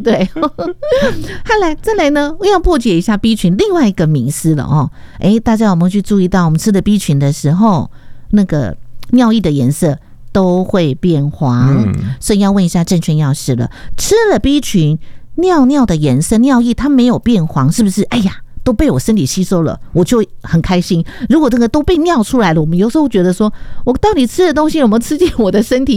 对？再来呢，我要破解一下 B 群另外一个迷思了哦。大家有没有去注意到，我们吃的 B 群的时候，那个尿液的颜色都会变黄，所以要问一下证券药师了，吃了 B 群尿尿的颜色，尿液它没有变黄，是不是都被我身体吸收了，我就很开心。如果这个都被尿出来了，我们有时候觉得说，我到底吃的东西有没有吃进我的身体